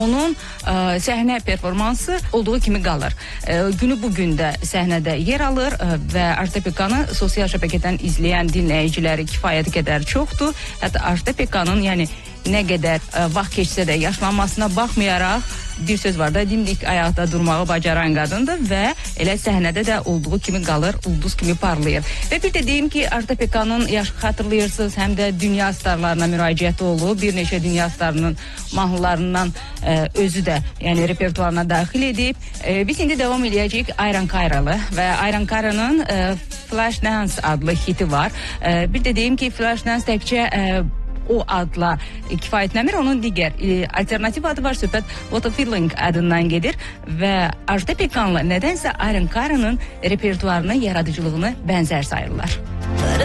Onun səhnə performansı olduğu kimi qalır. Günü bugün də səhnədə yer alır və Ajda Pekkanı sosial şəbəkədən izləyən dinləyiciləri kifayət qədər çoxdur. Hətta Ajda Pekkanın nə qədər vaxt keçsə də yaşlanmasına baxmayaraq bir söz var da, dimdik ayaqda durmağı bacaran qadındır və elə səhnədə də olduğu kimi qalır, ulduz kimi parlayır. Və bir də deyim ki, Ajda Pekkanın xatırlayırsınız, həm də dünya starlarına müraciəti olub. Bir neçə dünya starının mahnılarından özü də repertuarına daxil edib. Biz indi davam edəcəyik Ayran Kayralı və Ayran Kayra'nın Flashdance adlı hiti var. Bir də deyim ki, Flashdance təkcə o adla kifayətlənmir, onun digər alternativ adı var, söhbət What a Feeling adından gedir və Ajda Pekkanla nədənsə Ayran Kayra'nın repertuarını, yaradıcılığını bənzər sayırlar.